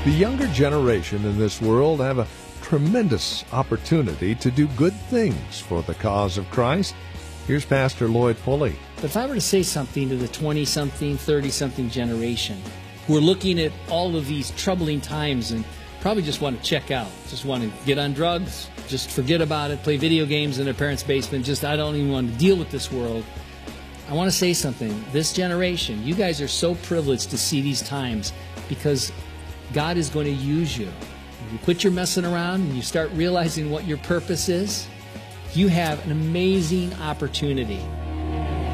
The younger generation in this world have a tremendous opportunity to do good things for the cause of Christ. Here's Pastor Lloyd Pulley. If I were to say something to the 20-something, 30-something generation who are looking at all of these troubling times and probably just want to check out, just want to get on drugs, just forget about it, play video games in their parents' basement, I don't even want to deal with this world. I want to say something. This generation, you guys are so privileged to see these times because God is going to use you. If you quit your messing around and you start realizing what your purpose is, you have an amazing opportunity